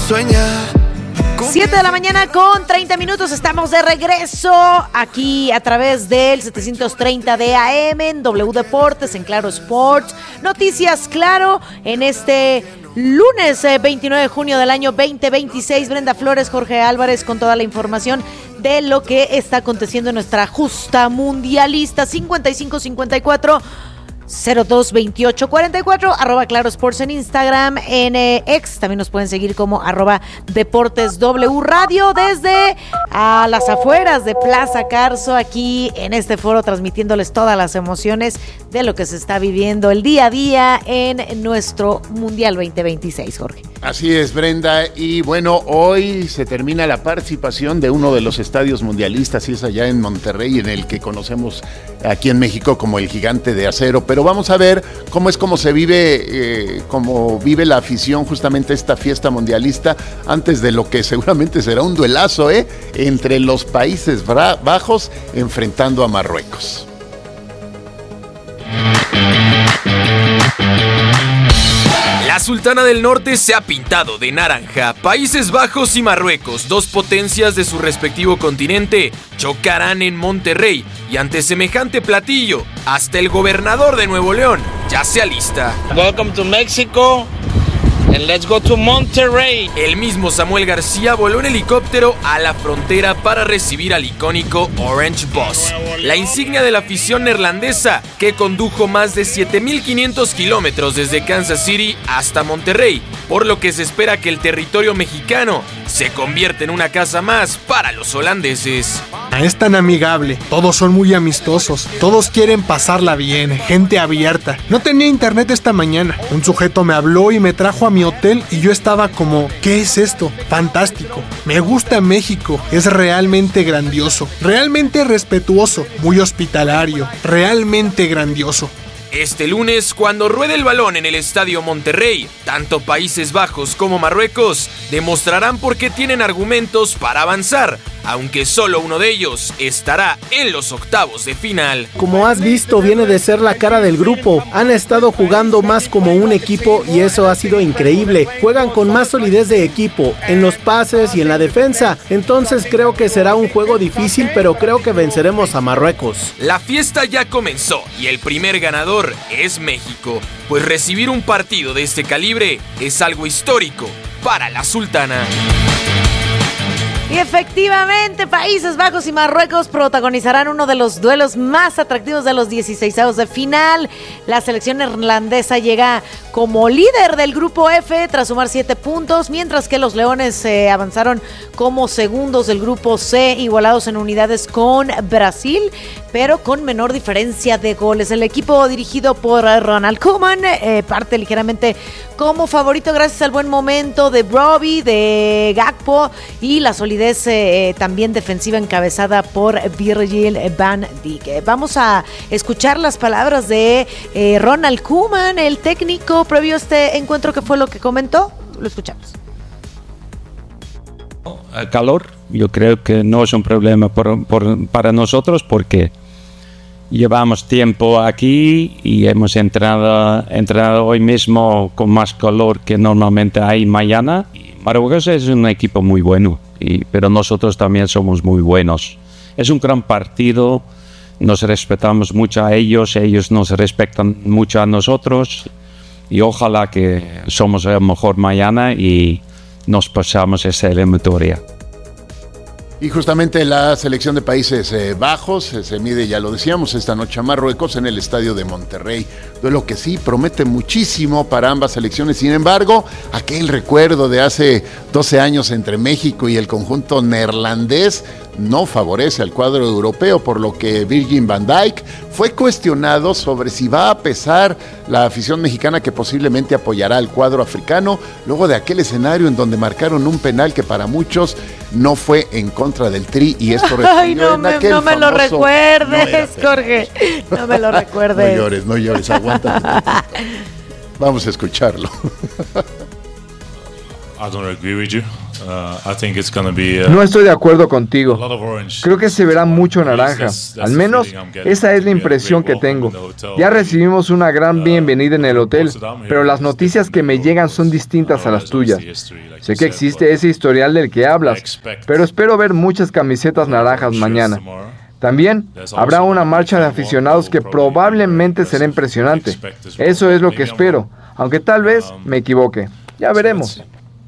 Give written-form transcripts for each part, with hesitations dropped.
sueña. 7 de la mañana con 30 minutos, estamos de regreso aquí a través del 730 de AM en W Deportes, en Claro Sports, Noticias Claro, en este lunes 29 de junio del año 2026. Brenda Flores, Jorge Álvarez con toda la información de lo que está aconteciendo en nuestra justa mundialista. 5554 022844 @ Claro Sports en Instagram, en X también nos pueden seguir como @Deportes W Radio desde a las afueras de Plaza Carso, aquí en este foro transmitiéndoles todas las emociones de lo que se está viviendo el día a día en nuestro Mundial 2026, Jorge. Así es, Brenda, y bueno, hoy se termina la participación de uno de los estadios mundialistas, y es allá en Monterrey, en el que conocemos aquí en México como el Gigante de Acero, pero vamos a ver cómo se vive, cómo vive la afición justamente esta fiesta mundialista, antes de lo que seguramente será un duelazo, entre los Países Bajos enfrentando a Marruecos. La Sultana del Norte se ha pintado de naranja. Países Bajos y Marruecos, dos potencias de su respectivo continente, chocarán en Monterrey y ante semejante platillo, hasta el gobernador de Nuevo León ya se alista. Welcome to Mexico. And let's go to Monterrey. El mismo Samuel García voló en helicóptero a la frontera para recibir al icónico Orange Bus, la insignia de la afición neerlandesa que condujo más de 7,500 kilómetros desde Kansas City hasta Monterrey, por lo que se espera que el territorio mexicano se convierta en una casa más para los holandeses. Es tan amigable, todos son muy amistosos, todos quieren pasarla bien, gente abierta. No tenía internet esta mañana, un sujeto me habló y me trajo a mi hotel y yo estaba como, ¿qué es esto? Fantástico, me gusta México, es realmente grandioso, realmente respetuoso, muy hospitalario, realmente grandioso. Este lunes, cuando ruede el balón en el Estadio Monterrey, tanto Países Bajos como Marruecos demostrarán por qué tienen argumentos para avanzar, aunque solo uno de ellos estará en los octavos de final. Como has visto, viene de ser la cara del grupo. Han estado jugando más como un equipo y eso ha sido increíble. Juegan con más solidez de equipo, en los pases y en la defensa. Entonces creo que será un juego difícil, pero creo que venceremos a Marruecos. La fiesta ya comenzó y el primer ganador es México, pues recibir un partido de este calibre es algo histórico para la Sultana. Y efectivamente, Países Bajos y Marruecos protagonizarán uno de los duelos más atractivos de los 16avos de final. La selección neerlandesa llega como líder del grupo F tras sumar 7 puntos, mientras que los Leones avanzaron como segundos del grupo C, igualados en unidades con Brasil, pero con menor diferencia de goles. El equipo dirigido por Ronald Koeman parte ligeramente como favorito gracias al buen momento de Brobbey, de Gakpo y la solidez también defensiva encabezada por Virgil van Dijk. Vamos a escuchar las palabras de Ronald Koeman, el técnico, previo a este encuentro. ¿Qué fue lo que comentó? Lo escuchamos. El calor, yo creo que no es un problema para nosotros porque llevamos tiempo aquí y hemos entrado hoy mismo con más calor que normalmente hay mañana. Marruecos es un equipo muy bueno, pero nosotros también somos muy buenos. Es un gran partido, nos respetamos mucho a ellos nos respetan mucho a nosotros y ojalá que somos el mejor mañana y nos pasamos esa eliminatoria. Y justamente la selección de Países Bajos se mide, ya lo decíamos, esta noche a Marruecos en el Estadio de Monterrey. Duelo que sí promete muchísimo para ambas selecciones. Sin embargo, aquel recuerdo de hace 12 años entre México y el conjunto neerlandés no favorece al cuadro europeo, por lo que Virgil van Dijk fue cuestionado sobre si va a pesar la afición mexicana que posiblemente apoyará al cuadro africano luego de aquel escenario en donde marcaron un penal que para muchos no fue en contra del Tri, y esto Ay, no me lo recuerdes, Jorge, no me lo recuerdes. No llores, aguanta. Vamos a escucharlo. No estoy de acuerdo contigo. Creo que se verá mucho naranja. Al menos esa es la impresión que tengo. Ya recibimos una gran bienvenida en el hotel, pero las noticias que me llegan son distintas a las tuyas. Sé que existe ese historial del que hablas, pero espero ver muchas camisetas naranjas mañana. También habrá una marcha de aficionados que probablemente será impresionante. Eso es lo que espero, aunque tal vez me equivoque. Ya veremos.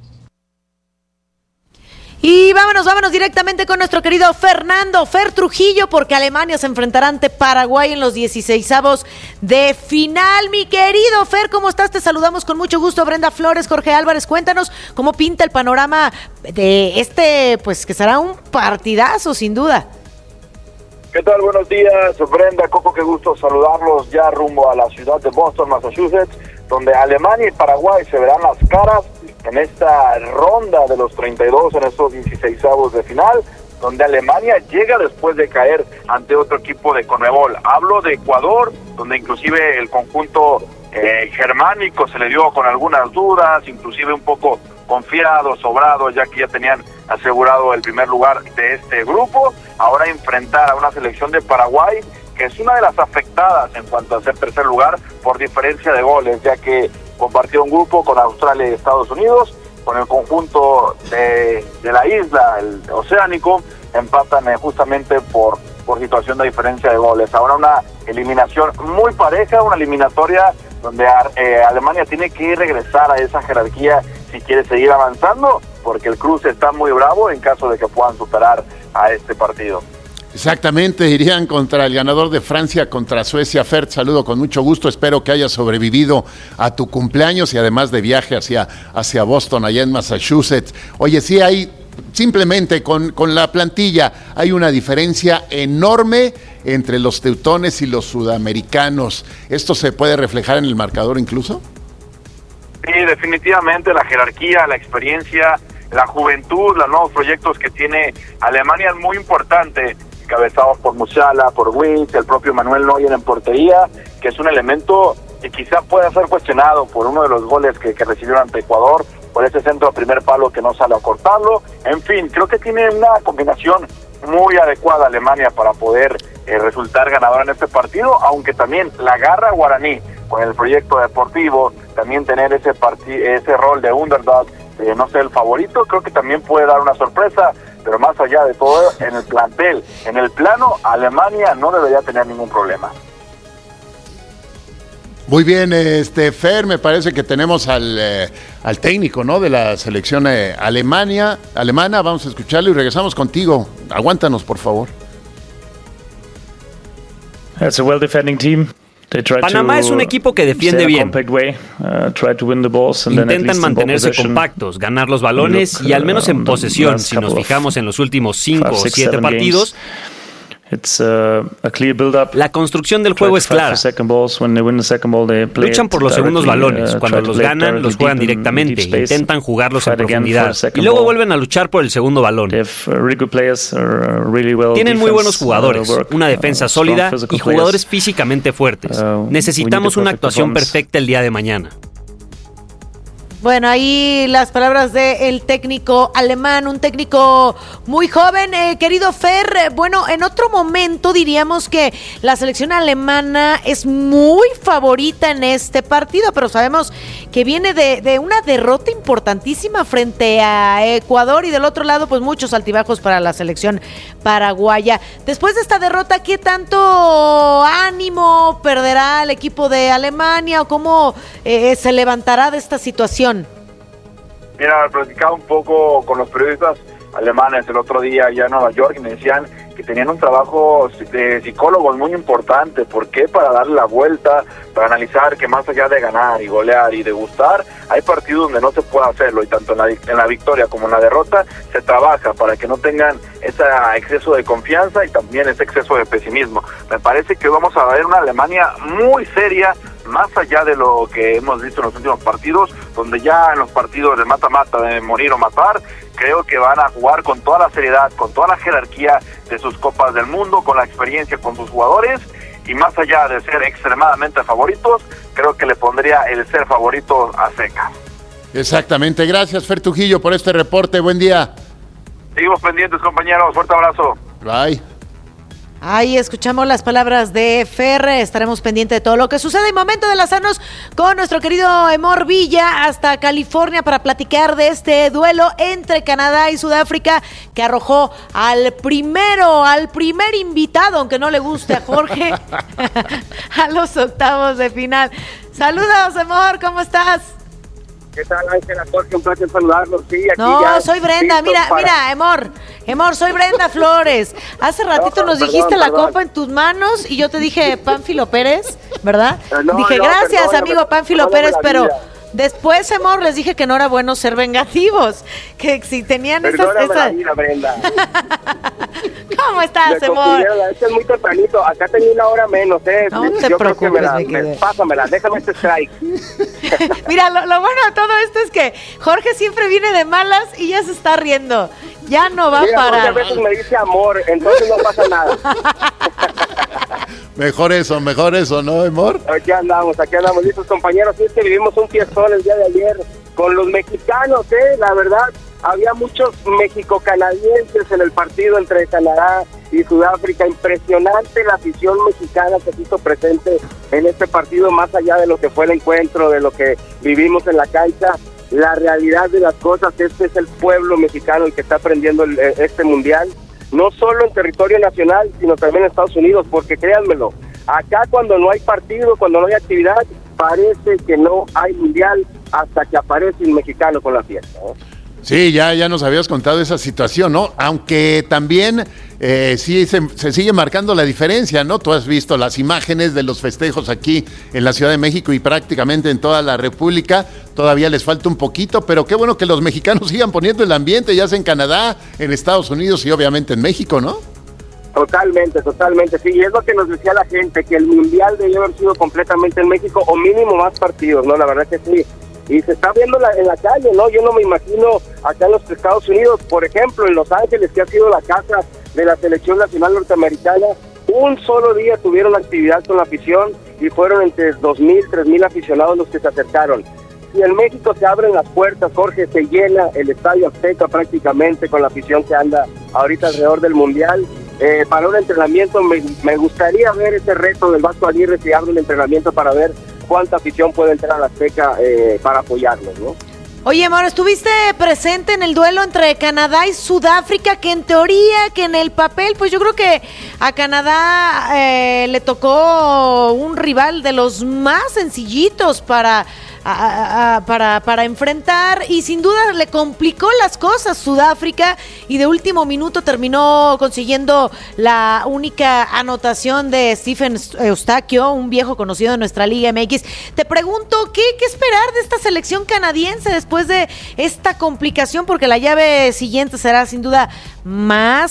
Y vámonos directamente con nuestro querido Fernando Fer Trujillo, porque Alemania se enfrentará ante Paraguay en los 16avos de final. Mi querido Fer, ¿cómo estás? Te saludamos con mucho gusto. Brenda Flores, Jorge Álvarez, cuéntanos cómo pinta el panorama de este, pues que será un partidazo sin duda. ¿Qué tal? Buenos días, Brenda, Coco, qué gusto saludarlos ya rumbo a la ciudad de Boston, Massachusetts, donde Alemania y Paraguay se verán las caras en esta ronda de los 32, en estos 16avos de final, donde Alemania llega después de caer ante otro equipo de Conmebol. Hablo de Ecuador, donde inclusive el conjunto germánico se le dio con algunas dudas, inclusive un poco confiado, sobrado, ya que ya tenían asegurado el primer lugar de este grupo. Ahora enfrentar a una selección de Paraguay, que es una de las afectadas en cuanto a ser tercer lugar por diferencia de goles, ya que compartió un grupo con Australia y Estados Unidos. Con el conjunto de la isla, el oceánico, empatan justamente por situación de diferencia de goles. Ahora una eliminación muy pareja, una eliminatoria donde Alemania tiene que regresar a esa jerarquía si quiere seguir avanzando, porque el cruce está muy bravo en caso de que puedan superar a este partido. Exactamente, irían contra el ganador de Francia contra Suecia. Fer, saludo con mucho gusto, espero que hayas sobrevivido a tu cumpleaños y además de viaje hacia Boston, allá en Massachusetts. Oye, sí hay, simplemente con la plantilla, hay una diferencia enorme entre los teutones y los sudamericanos. ¿Esto se puede reflejar en el marcador incluso? Sí, definitivamente la jerarquía, la experiencia, la juventud, los nuevos proyectos que tiene Alemania es muy importante, encabezados por Musiala, por Wirtz, el propio Manuel Neuer en portería, que es un elemento que quizá pueda ser cuestionado por uno de los goles que recibieron ante Ecuador, por ese centro a primer palo que no sale a cortarlo. En fin, creo que tiene una combinación muy adecuada Alemania para poder resultar ganadora en este partido, aunque también la garra guaraní con el proyecto deportivo, también tener ese rol de underdog, no sé, el favorito, creo que también puede dar una sorpresa, pero más allá de todo, en el plantel, en el plano, Alemania no debería tener ningún problema. Muy bien, Fer, me parece que tenemos al técnico, ¿no?, de la selección alemana. Vamos a escucharlo y regresamos contigo. Aguántanos, por favor. It's a well-defending team. Panamá es un equipo que defiende bien. Intentan mantenerse compactos, ganar los balones y al menos en posesión, si nos fijamos en los últimos 5 o 7 partidos, la construcción del juego es clara. Luchan por los segundos balones. Cuando los ganan, los juegan directamente. Intentan jugarlos en profundidad. Y luego vuelven a luchar por el segundo balón. Tienen muy buenos jugadores, una defensa sólida y jugadores físicamente fuertes. Necesitamos una actuación perfecta el día de mañana. Bueno, ahí las palabras del técnico alemán, un técnico muy joven, querido Fer. Bueno, en otro momento diríamos que la selección alemana es muy favorita en este partido, pero sabemos que viene de una derrota importantísima frente a Ecuador y del otro lado, pues muchos altibajos para la selección paraguaya. Después de esta derrota, ¿qué tanto ánimo perderá el equipo de Alemania o cómo se levantará de esta situación? Mira, platicaba un poco con los periodistas alemanes el otro día allá en Nueva York y me decían que tenían un trabajo de psicólogos muy importante. ¿Por qué? Para darle la vuelta, para analizar que más allá de ganar y golear y degustar, hay partidos donde no se puede hacerlo y tanto en la victoria como en la derrota se trabaja para que no tengan ese exceso de confianza y también ese exceso de pesimismo. Me parece que vamos a ver una Alemania muy seria, más allá de lo que hemos visto en los últimos partidos, donde ya en los partidos de mata-mata, de morir o matar, creo que van a jugar con toda la seriedad, con toda la jerarquía de sus Copas del Mundo, con la experiencia con sus jugadores, y más allá de ser extremadamente favoritos, creo que le pondría el ser favorito a secas. Exactamente. Gracias, Fer Trujillo, por este reporte. Buen día. Seguimos pendientes, compañeros. Fuerte abrazo. Bye. Ahí escuchamos las palabras de Fer, estaremos pendientes de todo lo que sucede. Y momento de enlazarnos con nuestro querido Emor Villa hasta California para platicar de este duelo entre Canadá y Sudáfrica que arrojó al primer invitado, aunque no le guste a Jorge, a los octavos de final. Saludos, Emor, ¿cómo estás? ¿Qué tal, Ángela? Jorge, un placer saludarlos. Sí, aquí no, ya soy Brenda. Mira, Emor, soy Brenda Flores. Hace ratito nos dijiste la copa en tus manos y yo te dije Pánfilo Pérez, ¿verdad? Dije, gracias, amigo Pánfilo Pérez, pero después, Emor, les dije que no era bueno ser vengativos, que si tenían esas... La vida, Brenda. ¿Cómo estás, Emor? Este es muy tempranito, acá tenía una hora menos, No te preocupes, pásamela, déjame este strike. Mira, lo bueno de todo esto es que Jorge siempre viene de malas y ya se está riendo. Ya no va a parar. Muchas veces me dice amor, entonces no pasa nada. Mejor eso, ¿no, Emor? Aquí andamos listos, compañeros. Y es que vivimos un fiestón el día de ayer con los mexicanos, la verdad. Había muchos mexico-canadienses en el partido entre Canadá y Sudáfrica. Impresionante la afición mexicana que se hizo presente en este partido, más allá de lo que fue el encuentro, de lo que vivimos en la cancha. La realidad de las cosas, este es el pueblo mexicano el que está aprendiendo este mundial, no solo en territorio nacional, sino también en Estados Unidos, porque créanmelo, acá cuando no hay partido, cuando no hay actividad, parece que no hay mundial hasta que aparece un mexicano con la fiesta, ¿no? Sí, ya nos habías contado esa situación, ¿no? Aunque también sí se sigue marcando la diferencia, ¿no? Tú has visto las imágenes de los festejos aquí en la Ciudad de México y prácticamente en toda la República. Todavía les falta un poquito, pero qué bueno que los mexicanos sigan poniendo el ambiente, ya sea en Canadá, en Estados Unidos y obviamente en México, ¿no? Totalmente, sí, y es lo que nos decía la gente, que el Mundial debió haber sido completamente en México o mínimo más partidos, ¿no? La verdad que sí. Y se está viendo en la calle, ¿no? Yo no me imagino acá en los Estados Unidos, por ejemplo, en Los Ángeles, que ha sido la casa de la selección nacional norteamericana, un solo día tuvieron actividad con la afición y fueron entre 2,000, 3,000 aficionados los que se acercaron. Si en México se abren las puertas, Jorge, se llena el Estadio Azteca prácticamente con la afición que anda ahorita alrededor del Mundial. Para un entrenamiento, me gustaría ver ese reto del Vasco Aguirre, si abre un entrenamiento para ver cuánta afición puede entrar a la Azteca para apoyarlos, ¿no? Oye, Amor, ¿estuviste presente en el duelo entre Canadá y Sudáfrica? Que en teoría, que en el papel, pues yo creo que a Canadá le tocó un rival de los más sencillitos para enfrentar, y sin duda le complicó las cosas Sudáfrica, y de último minuto terminó consiguiendo la única anotación de Stephen Eustaquio, un viejo conocido de nuestra Liga MX. Te pregunto, ¿qué esperar de esta selección canadiense después de esta complicación? Porque la llave siguiente será sin duda más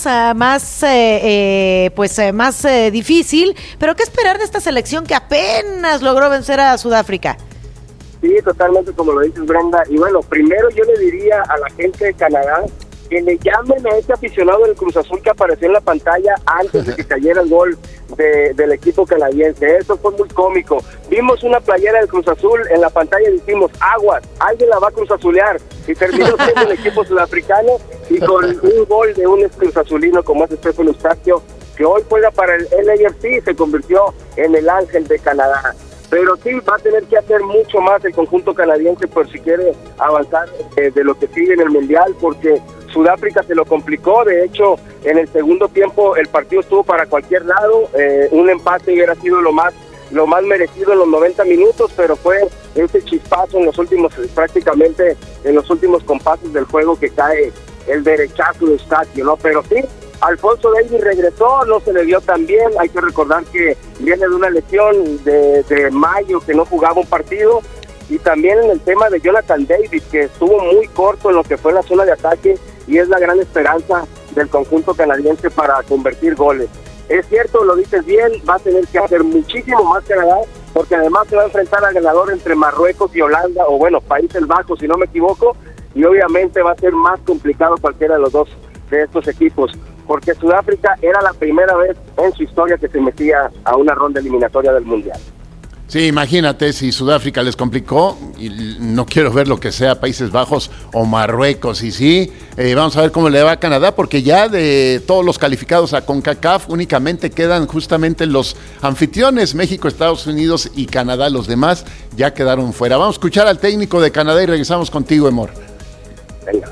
difícil, pero ¿qué esperar de esta selección que apenas logró vencer a Sudáfrica? Sí, totalmente, como lo dices, Brenda. Y bueno, primero yo le diría a la gente de Canadá que le llamen a ese aficionado del Cruz Azul que apareció en la pantalla antes de que cayera el gol del equipo canadiense. Eso fue muy cómico. Vimos una playera del Cruz Azul en la pantalla y dijimos, aguas, alguien la va a Cruz Azulear. Y terminó siendo el equipo sudafricano y con un gol de un Cruz Azulino como es Stephen Eustaquio, que hoy juega para el LAFC y se convirtió en el ángel de Canadá. Pero sí, va a tener que hacer mucho más el conjunto canadiense por si quiere avanzar de lo que sigue en el Mundial, porque Sudáfrica se lo complicó. De hecho, en el segundo tiempo el partido estuvo para cualquier lado. Un empate hubiera sido lo más merecido en los 90 minutos, pero fue ese chispazo en los últimos compases del juego que cae el derechazo de Eustaquio, ¿no? Pero sí, Alfonso Davies regresó, no se le vio tan bien. Hay que recordar que viene de una lesión de mayo, que no jugaba un partido. Y también en el tema de Jonathan David, que estuvo muy corto en lo que fue la zona de ataque, y es la gran esperanza del conjunto canadiense para convertir goles. Es cierto, lo dices bien, va a tener que hacer muchísimo más Canadá, porque además se va a enfrentar al ganador entre Marruecos y Holanda, o bueno, Países Bajos, si no me equivoco, y obviamente va a ser más complicado cualquiera de los dos de estos equipos, porque Sudáfrica era la primera vez en su historia que se metía a una ronda eliminatoria del Mundial. Sí, imagínate si Sudáfrica les complicó, y no quiero ver lo que sea Países Bajos o Marruecos, y sí, vamos a ver cómo le va a Canadá, porque ya de todos los calificados a CONCACAF únicamente quedan justamente los anfitriones, México, Estados Unidos y Canadá, los demás ya quedaron fuera. Vamos a escuchar al técnico de Canadá y regresamos contigo, Emor. Venga.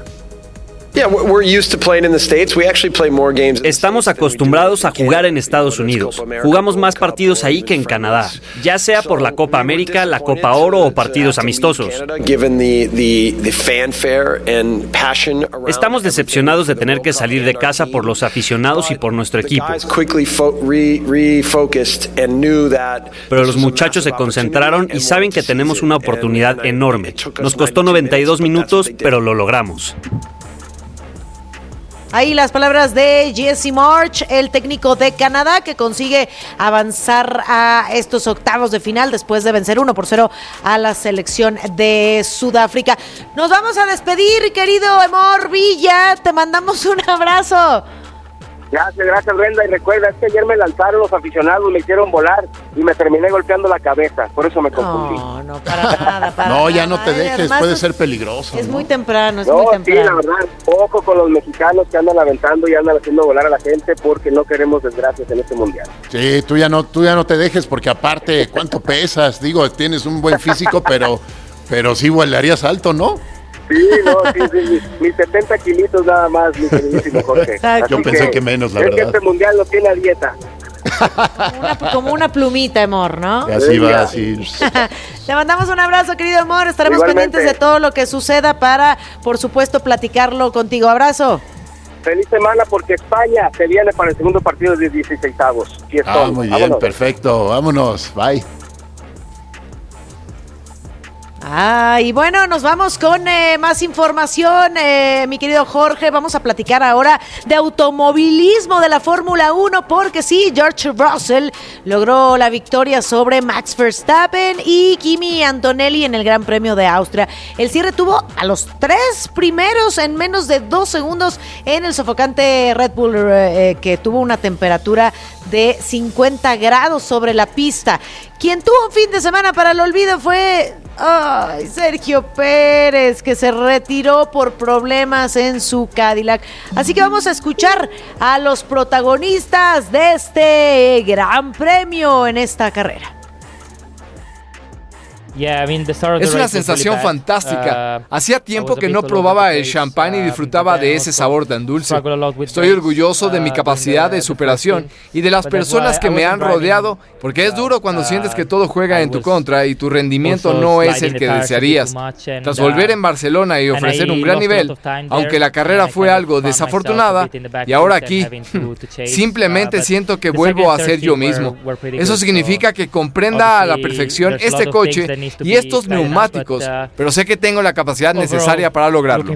Estamos acostumbrados a jugar en Estados Unidos. Jugamos más partidos ahí que en Canadá, ya sea por la Copa América, la Copa Oro o partidos amistosos. Estamos decepcionados de tener que salir de casa por los aficionados y por nuestro equipo. Pero los muchachos se concentraron y saben que tenemos una oportunidad enorme. Nos costó 92 minutos, pero lo logramos. Ahí las palabras de Jesse Marsch, el técnico de Canadá, que consigue avanzar a estos octavos de final después de vencer 1-0 a la selección de Sudáfrica. Nos vamos a despedir, querido Emor Villa, te mandamos un abrazo. Gracias, Brenda, y recuerda, es que ayer me lanzaron los aficionados, me hicieron volar y me terminé golpeando la cabeza, por eso me confundí. No, para nada. No, ya no te dejes, además, puede ser peligroso. Es muy temprano, muy temprano. Sí, la verdad, ojo con los mexicanos que andan aventando y andan haciendo volar a la gente porque no queremos desgracias en este mundial. Sí, tú ya no te dejes, porque aparte, ¿cuánto pesas? Digo, tienes un buen físico, pero sí volarías alto, ¿no? Sí, mis 70 kilitos nada más, mi queridísimo Jorge. Yo pensé que menos, la verdad. Este mundial no tiene a dieta. Como una plumita, Emor, ¿no? Y así va, así. Te mandamos un abrazo, querido Emor. Estaremos pendientes de todo lo que suceda para, por supuesto, platicarlo contigo. Abrazo. Feliz semana, porque España se viene para el segundo partido de 16avos. Muy bien, vámonos. Perfecto. Vámonos. Bye. Y bueno, nos vamos con más información, mi querido Jorge. Vamos a platicar ahora de automovilismo de la Fórmula 1, porque sí, George Russell logró la victoria sobre Max Verstappen y Kimi Antonelli en el Gran Premio de Austria. El cierre tuvo a los 3 primeros en menos de 2 segundos en el sofocante Red Bull, que tuvo una temperatura de 50 grados sobre la pista. Quien tuvo un fin de semana para el olvido fue Sergio Pérez, que se retiró por problemas en su Cadillac. Así que vamos a escuchar a los protagonistas de este gran premio en esta carrera. Es una sensación fantástica. Hacía tiempo que no probaba el champán y disfrutaba de ese sabor tan dulce. Estoy orgulloso de mi capacidad de superación y de las personas que me han rodeado, porque es duro cuando sientes que todo juega en tu contra y tu rendimiento no es el que desearías. Tras volver en Barcelona y ofrecer un gran nivel, aunque la carrera fue algo desafortunada, y ahora aquí, simplemente siento que vuelvo a ser yo mismo. Eso significa que comprenda a la perfección este coche y estos neumáticos, pero sé que tengo la capacidad necesaria para lograrlo.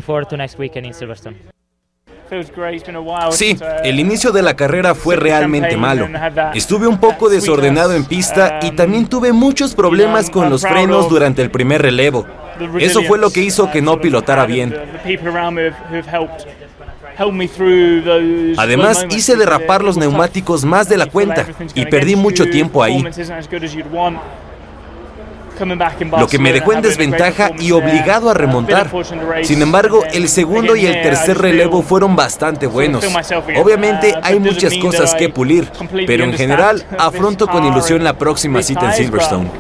Sí, el inicio de la carrera fue realmente malo. Estuve un poco desordenado en pista y también tuve muchos problemas con los frenos durante el primer relevo. Eso fue lo que hizo que no pilotara bien. Además, hice derrapar los neumáticos más de la cuenta y perdí mucho tiempo ahí, lo que me dejó en desventaja y obligado a remontar. Sin embargo, el segundo y el tercer relevo fueron bastante buenos. Obviamente hay muchas cosas que pulir, pero en general afronto con ilusión la próxima cita en Silverstone.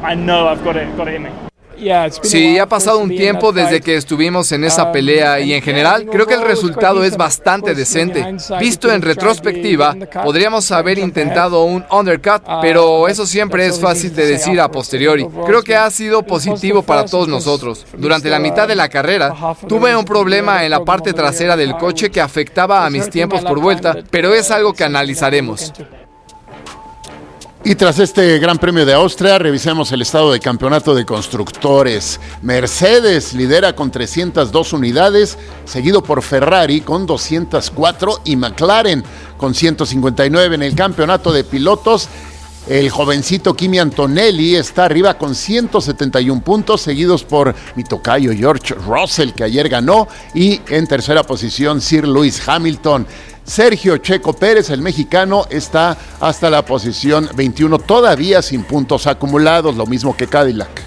Sí, ha pasado un tiempo desde que estuvimos en esa pelea y en general creo que el resultado es bastante decente. Visto en retrospectiva, podríamos haber intentado un undercut, pero eso siempre es fácil de decir a posteriori. Creo que ha sido positivo para todos nosotros. Durante la mitad de la carrera, tuve un problema en la parte trasera del coche que afectaba a mis tiempos por vuelta, pero es algo que analizaremos. Y tras este Gran Premio de Austria, revisemos el estado de campeonato de constructores. Mercedes lidera con 302 unidades, seguido por Ferrari con 204 y McLaren con 159 en el campeonato de pilotos. El jovencito Kimi Antonelli está arriba con 171 puntos, seguidos por mi tocayo George Russell, que ayer ganó, y en tercera posición Sir Lewis Hamilton. Sergio Checo Pérez, el mexicano, está hasta la posición 21, todavía sin puntos acumulados, lo mismo que Cadillac.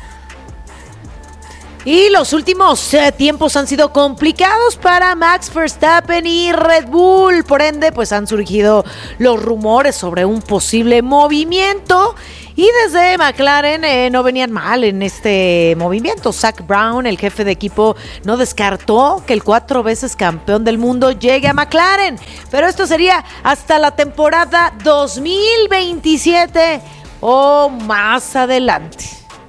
Y los últimos tiempos han sido complicados para Max Verstappen y Red Bull. Por ende, pues han surgido los rumores sobre un posible movimiento. Y desde McLaren no venían mal en este movimiento. Zak Brown, el jefe de equipo, no descartó que el 4 veces campeón del mundo llegue a McLaren. Pero esto sería hasta la temporada 2027 o más adelante.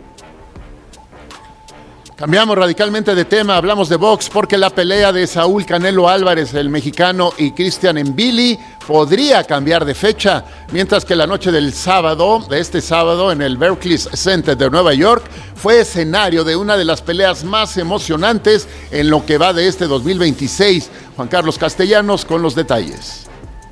Cambiamos radicalmente de tema, hablamos de box porque la pelea de Saúl Canelo Álvarez, el mexicano, y Christian Mbili podría cambiar de fecha, mientras que la noche de este sábado, en el Barclays Center de Nueva York, fue escenario de una de las peleas más emocionantes en lo que va de este 2026. Juan Carlos Castellanos con los detalles.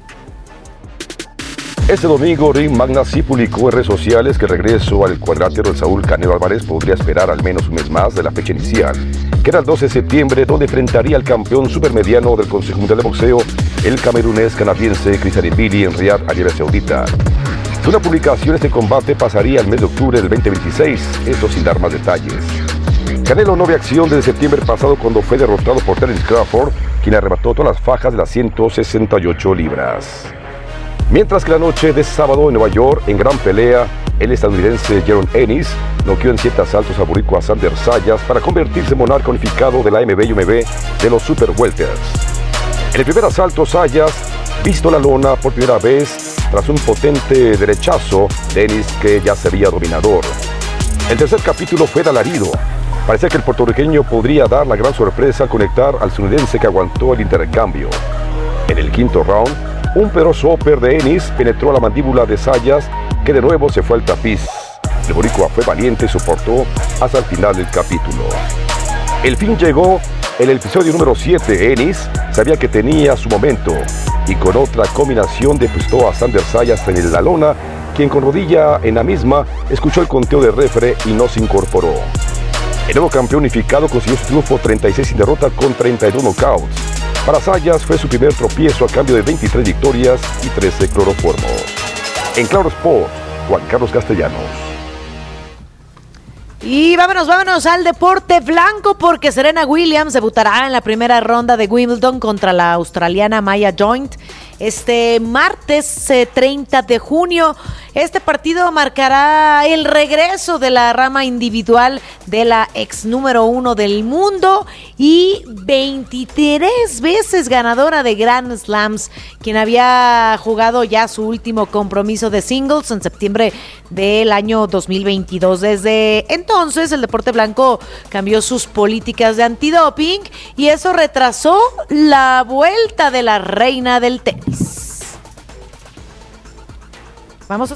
Este domingo, Ring Magna sí publicó en redes sociales que el regreso al cuadrilátero de Saúl Canelo Álvarez podría esperar al menos un mes más de la fecha inicial, que era el 12 de septiembre, donde enfrentaría al campeón supermediano del Consejo Mundial de Boxeo, el camerunés canadiense Christian Mbili, en Riyadh, Arabia Saudita. Una publicación, este combate pasaría el mes de octubre del 2026, esto sin dar más detalles. Canelo no ve acción desde septiembre pasado, cuando fue derrotado por Terence Crawford, quien arrebató todas las fajas de las 168 libras. Mientras que la noche de sábado en Nueva York, en gran pelea, el estadounidense Jaron Ennis noqueó en 7 asaltos al boricua Sander Sayas para convertirse en monarca unificado de la AMB y UMB de los Super Welters. En el primer asalto, Sayas visto la lona por primera vez tras un potente derechazo de Ennis, que ya sería dominador. El tercer capítulo fue de alarido. Parecía que el puertorriqueño podría dar la gran sorpresa al conectar al estadounidense, que aguantó el intercambio. En el quinto round, un poderoso upper de Ennis penetró a la mandíbula de Sayas, que de nuevo se fue al tapiz. El boricua fue valiente y soportó hasta el final del capítulo. El fin llegó en el episodio número 7. Ennis sabía que tenía su momento y con otra combinación depuestó a Sander Sayas en la lona, quien con rodilla en la misma escuchó el conteo de refere y no se incorporó. El nuevo campeón unificado consiguió su triunfo 36 sin derrota con 32 knockouts. Para Sayas fue su primer tropiezo a cambio de 23 victorias y 13 cloroformos. En Claro Sport, Juan Carlos Castellanos. Y vámonos al deporte blanco, porque Serena Williams debutará en la primera ronda de Wimbledon contra la australiana Maya Joint este martes 30 de junio. Este partido marcará el regreso de la rama individual de la ex número 1 del mundo y 23 veces ganadora de Grand Slams, quien había jugado ya su último compromiso de singles en septiembre del año 2022. Desde entonces, el deporte blanco cambió sus políticas de antidoping y eso retrasó la vuelta de la reina del tenis. Vamos a...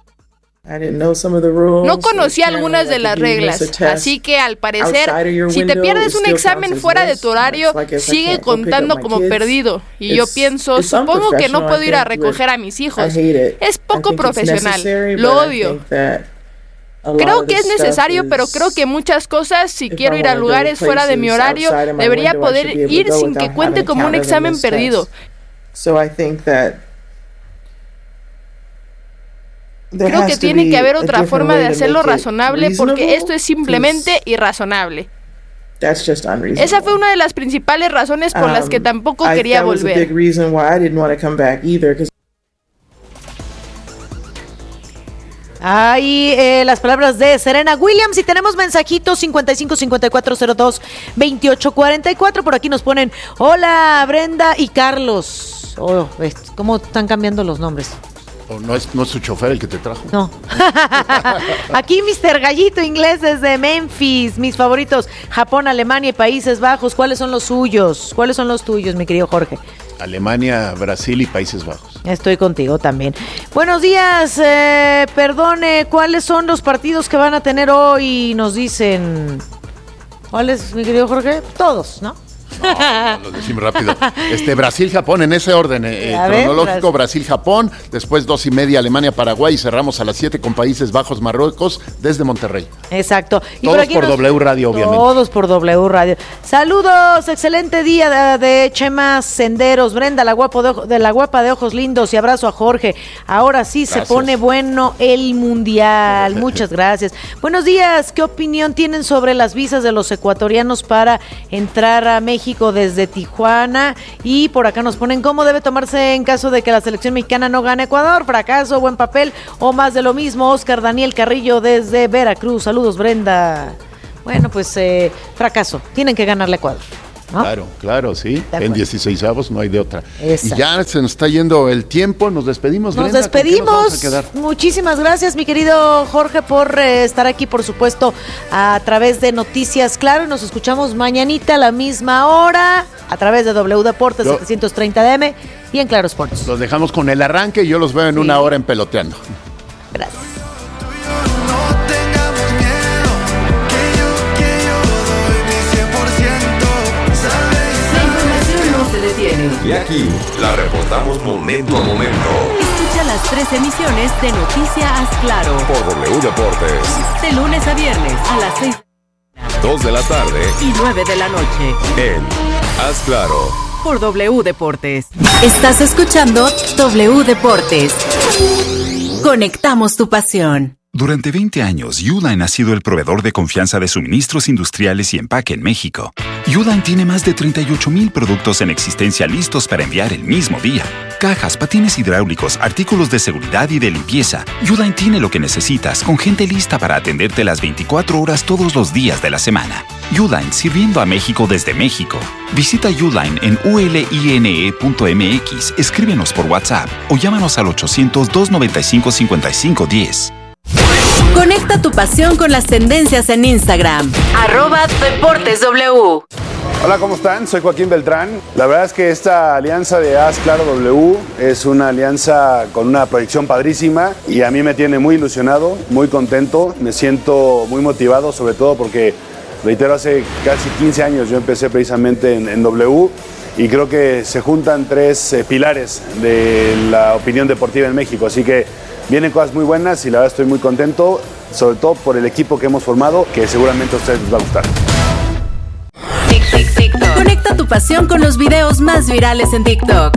No conocía algunas de las reglas, así que al parecer, si te pierdes un examen fuera de tu horario, sigue contando como perdido. Y yo pienso, supongo que no puedo ir a recoger a mis hijos. Es poco profesional, lo odio. Creo que es necesario, pero creo que muchas cosas, si quiero ir a lugares fuera de mi horario, debería poder ir sin que cuente como un examen perdido. Creo que tiene que haber otra forma de hacerlo razonable, porque esto es simplemente irrazonable. Esa fue una de las principales razones por las que tampoco quería volver. Ahí las palabras de Serena Williams, y tenemos mensajitos 55 54 02 28 44. Por aquí nos ponen: hola Brenda y Carlos. Oh, ¿cómo están cambiando los nombres? ¿No es su chofer el que te trajo? No. Aquí Mr. Gallito Inglés desde Memphis. Mis favoritos: Japón, Alemania y Países Bajos. ¿Cuáles son los suyos? ¿Cuáles son los tuyos, mi querido Jorge? Alemania, Brasil y Países Bajos. Estoy contigo también. Buenos días, perdone, ¿cuáles son los partidos que van a tener hoy? Nos dicen. ¿Cuáles, mi querido Jorge? Todos, ¿no? No, lo decimos rápido. Brasil-Japón en ese orden cronológico. Brasil-Japón, después 2:30 Alemania-Paraguay y cerramos a las 7 con Países Bajos-Marruecos desde Monterrey. Exacto. Y todos por W Radio, obviamente. Todos por W Radio. Saludos, excelente día de Chema Senderos. Brenda, la guapa de ojos lindos, y abrazo a Jorge. Ahora sí se pone bueno el Mundial. Muchas gracias. Buenos días, ¿qué opinión tienen sobre las visas de los ecuatorianos para entrar a México desde Tijuana? Y por acá nos ponen cómo debe tomarse en caso de que la selección mexicana no gane Ecuador. Fracaso, buen papel o más de lo mismo. Oscar Daniel Carrillo desde Veracruz. Saludos, Brenda. Bueno, pues fracaso. Tienen que ganarle a Ecuador, ¿no? Claro, sí. En 16avos no hay de otra. Exacto. Y ya se nos está yendo el tiempo. Nos despedimos, Brenda. Nos despedimos. Muchísimas gracias, mi querido Jorge, por estar aquí, por supuesto, a través de Noticias Claro. Y nos escuchamos mañanita a la misma hora a través de W Deportes 730 DM y en Claro Sports. Los dejamos con el arranque y yo los veo en una hora en Peloteando. Gracias. Y aquí la reportamos momento a momento. Escucha las 3 emisiones de Noticias Claro por W Deportes. De lunes a viernes a las 6. 2 de la tarde y 9 de la noche. En Haz Claro. Por W Deportes. Estás escuchando W Deportes. Conectamos tu pasión. Durante 20 años, Uline ha sido el proveedor de confianza de suministros industriales y empaque en México. Uline tiene más de 38,000 productos en existencia listos para enviar el mismo día. Cajas, patines hidráulicos, artículos de seguridad y de limpieza. Uline tiene lo que necesitas, con gente lista para atenderte las 24 horas todos los días de la semana. Uline, sirviendo a México desde México. Visita Uline en uline.mx, escríbenos por WhatsApp o llámanos al 800-295-5510. Conecta tu pasión con las tendencias en Instagram. @DeportesW. Hola, ¿cómo están? Soy Joaquín Beltrán. La verdad es que esta alianza de Haz Claro W es una alianza con una proyección padrísima y a mí me tiene muy ilusionado, muy contento. Me siento muy motivado, sobre todo porque, reitero, hace casi 15 años yo empecé precisamente en W y creo que se juntan 3 pilares de la opinión deportiva en México. Así que vienen cosas muy buenas y la verdad estoy muy contento, sobre todo por el equipo que hemos formado, que seguramente a ustedes les va a gustar. Conecta tu pasión con los videos más virales en TikTok.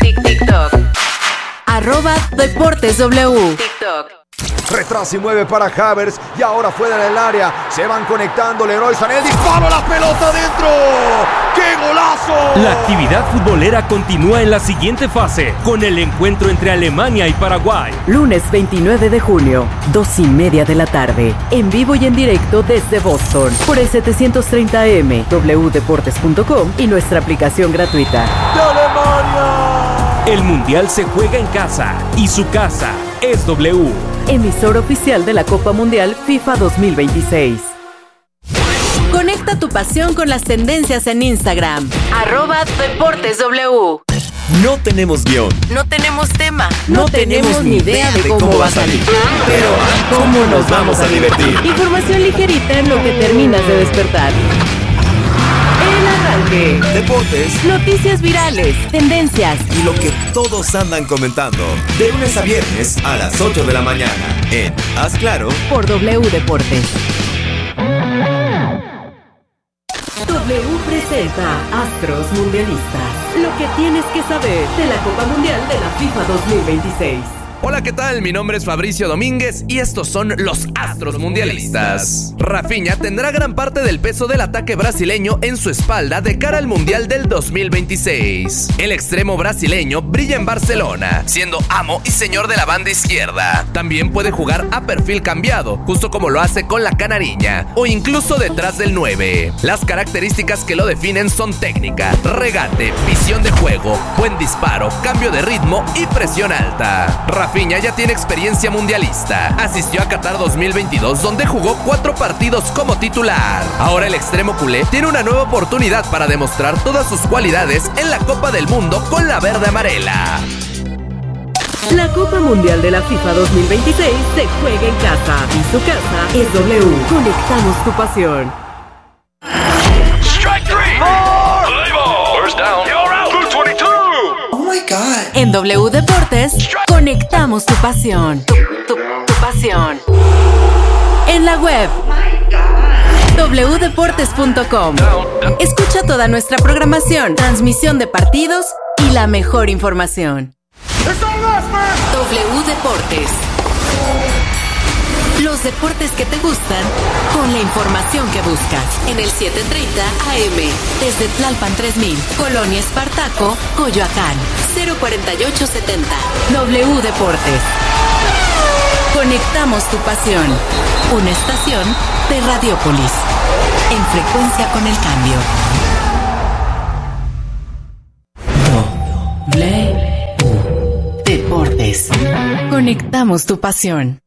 @DeportesW. Retrasa y mueve para Havertz y ahora fuera del área. Se van conectando Leroy Sané. ¡Disparo! ¡La pelota dentro! ¡Qué golazo! La actividad futbolera continúa en la siguiente fase con el encuentro entre Alemania y Paraguay. Lunes 29 de junio, 2:30 de la tarde. En vivo y en directo desde Boston. Por el 730M, wdeportes.com y nuestra aplicación gratuita. ¡De Alemania! El Mundial se juega en casa y su casa es W. Emisor oficial de la Copa Mundial FIFA 2026. Conecta tu pasión con las tendencias en Instagram. @DeportesW. No tenemos guión. No tenemos tema. No tenemos ni idea de cómo va a salir. Pero ¿cómo nos vamos a divertir? Información ligerita en lo que terminas de despertar. El arranque. Deportes. Noticias virales. Tendencias. Y lo que todos andan comentando. De lunes a viernes a las 8 de la mañana. En Haz Claro. Por W Deportes. W presenta Astros Mundialistas. Lo que tienes que saber de la Copa Mundial de la FIFA 2026. Hola, ¿qué tal? Mi nombre es Fabricio Domínguez y estos son los Astros Mundialistas. Rafinha tendrá gran parte del peso del ataque brasileño en su espalda de cara al Mundial del 2026. El extremo brasileño brilla en Barcelona, siendo amo y señor de la banda izquierda. También puede jugar a perfil cambiado, justo como lo hace con la canariña, o incluso detrás del 9. Las características que lo definen son técnica, regate, visión de juego, buen disparo, cambio de ritmo y presión alta. Rafinha ya tiene experiencia mundialista. Asistió a Qatar 2022, donde jugó 4 partidos como titular. Ahora el extremo culé tiene una nueva oportunidad para demostrar todas sus cualidades en la Copa del Mundo con la verde amarela. La Copa Mundial de la FIFA 2026 se juega en casa y su casa es W. Conectamos tu pasión. Strike 3. Ahí va. En W Deportes, conectamos tu pasión. Tu pasión. En la web wdeportes.com. Escucha toda nuestra programación, transmisión de partidos y la mejor información. W Deportes. Los deportes que te gustan con la información que buscas. En el 730 AM, desde Tlalpan 3000, Colonia Espartaco, Coyoacán, 04870. W Deportes. Conectamos tu pasión. Una estación de Radiópolis. En frecuencia con el cambio. W Deportes. Conectamos tu pasión.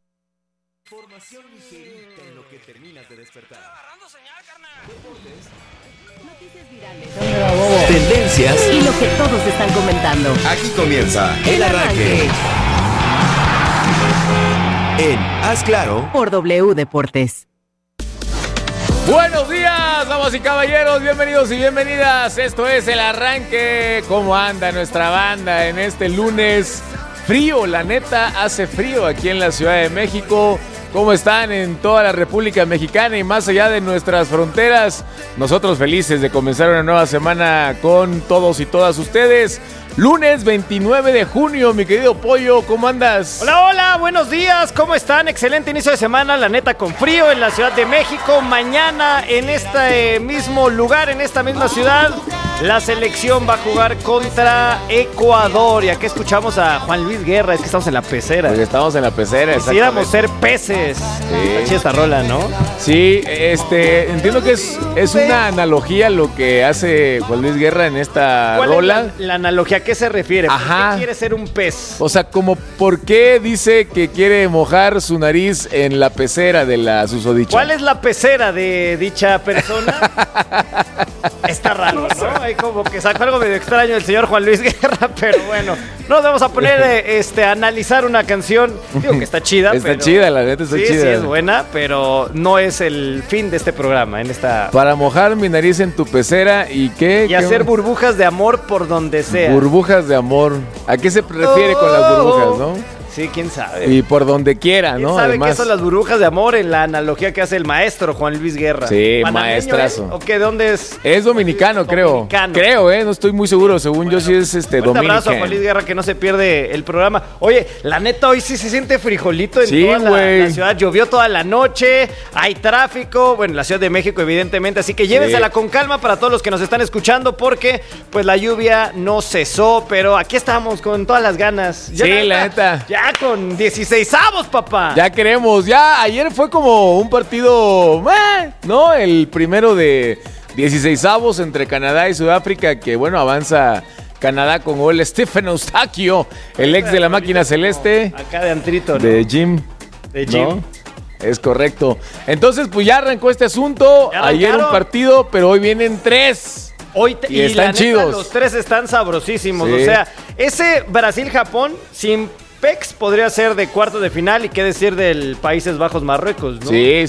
Tendencias y lo que todos están comentando. Aquí comienza el arranque. En Haz Claro por W Deportes. Buenos días, damas y caballeros, bienvenidos y bienvenidas. Esto es el arranque. ¿Cómo anda nuestra banda en este lunes? Frío, la neta, hace frío aquí en la Ciudad de México. ¿Cómo están en toda la República Mexicana y más allá de nuestras fronteras? Nosotros felices de comenzar una nueva semana con todos y todas ustedes. Lunes 29 de junio, mi querido Pollo, ¿cómo andas? Hola, hola, buenos días, ¿cómo están? Excelente inicio de semana, la neta con frío en la Ciudad de México. Mañana en este mismo lugar, en esta misma ciudad, la selección va a jugar contra Ecuador. Y aquí escuchamos a Juan Luis Guerra, es que estamos en la pecera. Porque estamos en la pecera, quisiéramos ser peces. Sí. Esta rola, ¿no? Sí, entiendo que es una analogía lo que hace Juan Luis Guerra en esta rola. Es la analogía? ¿A qué se refiere? Ajá. ¿Por qué quiere ser un pez? O sea, como ¿por qué dice que quiere mojar su nariz en la pecera de la susodicha? ¿Cuál es la pecera de dicha persona? Está raro, ¿no? Hay como que sacó algo medio extraño el señor Juan Luis Guerra, pero bueno, nos vamos a poner a analizar una canción. Digo que está chida. Está chida, la neta está chida. Sí, es buena, pero no es el fin de este programa. Para mojar mi nariz en tu pecera y ¿qué? Y hacer burbujas de amor por donde sea. Burbujas de amor. ¿A qué se refiere con las burbujas, no? Sí, quién sabe. Y por donde quiera, ¿no? ¿Quién sabe qué son las burbujas de amor en la analogía que hace el maestro Juan Luis Guerra? Sí, maestrazo. ¿O qué? ¿De dónde es? Es dominicano, creo. Creo, no estoy muy seguro. Según yo sí es dominicano. Un abrazo a Juan Luis Guerra, que no se pierde el programa. Oye, la neta, hoy sí se siente frijolito en toda la ciudad. Llovió toda la noche, hay tráfico. Bueno, en la Ciudad de México, evidentemente. Así que llévensela con calma para todos los que nos están escuchando, porque pues la lluvia no cesó. Pero aquí estamos con todas las ganas. Ya, sí, la neta. Ya con 16avos, papá. Ya queremos, ayer fue como un partido, ¿no? El primero de 16avos entre Canadá y Sudáfrica, que bueno, avanza Canadá con gol Stephen Eustaquio, el ex de la máquina celeste. Acá de Antrito, ¿no? De Jim. De Jim. ¿No? Es correcto. Entonces, pues ya arrancó este asunto. Ayer un partido, pero hoy vienen 3. Y están chidos. Los 3 están sabrosísimos. Sí. O sea, ese Brasil-Japón sin Pex podría ser de cuartos de final, y qué decir del Países Bajos-Marruecos, ¿no? Sí.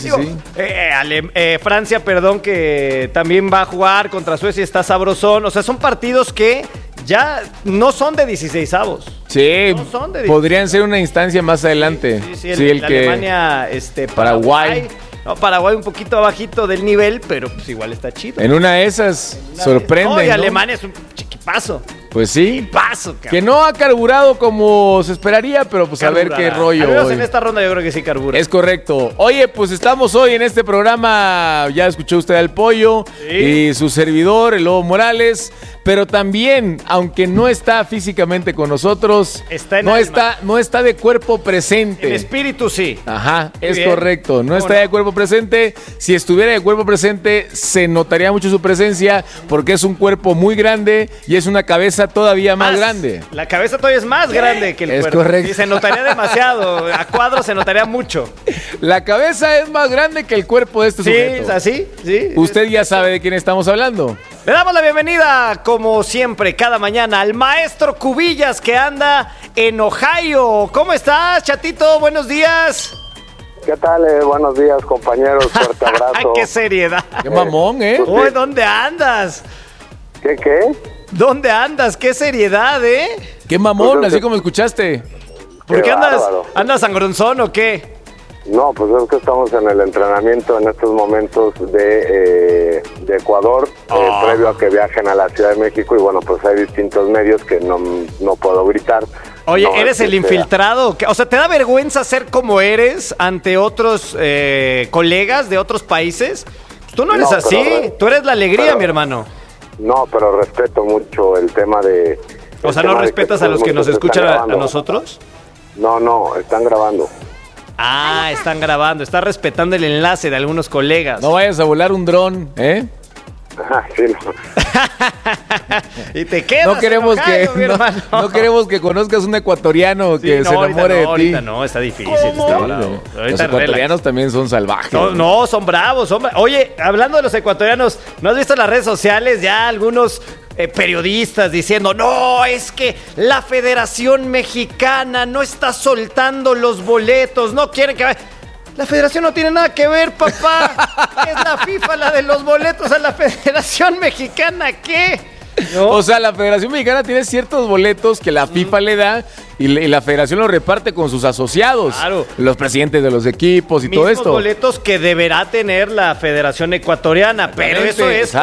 Francia, que también va a jugar contra Suecia, está sabrosón. O sea, son partidos que ya no son de 16avos. Sí, no son de 16avos. Podrían ser una instancia más adelante. Sí, el que Alemania, Paraguay. No, Paraguay un poquito abajito del nivel, pero pues igual está chido. En una de esas sorprende, y Alemania es un chiquipazo. Pues sí. Paso, cabrón. Que no ha carburado como se esperaría, pero pues carburará. A ver qué rollo. Al menos en esta ronda yo creo que sí carbura. Es correcto. Oye, pues estamos hoy en este programa, ya escuchó usted al Pollo y su servidor, el Lobo Morales, pero también, aunque no está físicamente con nosotros, no está de cuerpo presente. En espíritu sí. Ajá, es correcto. No está de cuerpo presente. Si estuviera de cuerpo presente, se notaría mucho su presencia, porque es un cuerpo muy grande y es una cabeza todavía más grande. La cabeza todavía es más grande que el cuerpo. Es correcto. Y se notaría demasiado. A cuadro se notaría mucho. La cabeza es más grande que el cuerpo de este sujeto. Sí, así. Sí. Usted ya sabe de quién estamos hablando. Le damos la bienvenida, como siempre, cada mañana, al maestro Cubillas, que anda en Ohio. ¿Cómo estás, chatito? Buenos días. ¿Qué tal? Buenos días, compañeros. Fuerte abrazo. ¡Qué seriedad! ¡Qué mamón, Uy, ¿dónde andas? ¿Qué? ¿Dónde andas? ¡Qué seriedad, ¡Qué mamón! Así como escuchaste. ¿Por qué andas sangronzón o qué? No, pues es que estamos en el entrenamiento en estos momentos de Ecuador, previo a que viajen a la Ciudad de México, y bueno, pues hay distintos medios que no puedo gritar. Oye, ¿eres el infiltrado? O sea, ¿te da vergüenza ser como eres ante otros colegas de otros países? Tú no eres así, tú eres la alegría, mi hermano. No, pero respeto mucho el tema de... O sea, ¿no respetas a los que nos escuchan a nosotros? No, están grabando. Ah, están grabando, está respetando el enlace de algunos colegas. No vayas a volar un dron, ¿eh? Sí, no. Y te quedas no queremos que conozcas un ecuatoriano que se enamore de ti. Ahorita no, está difícil, está bravo. Los ecuatorianos también son salvajes. No, son bravos. Oye, hablando de los ecuatorianos, ¿no has visto en las redes sociales ya algunos periodistas diciendo, no, es que la Federación Mexicana no está soltando los boletos, no quieren que vaya? La federación no tiene nada que ver, papá. Es la FIFA la de los boletos, a la Federación Mexicana, ¿qué? ¿No? O sea, la Federación Mexicana tiene ciertos boletos que la FIFA le da y la Federación los reparte con sus asociados, claro, los presidentes de los equipos y todo esto. Boletos que deberá tener la Federación Ecuatoriana, pero eso es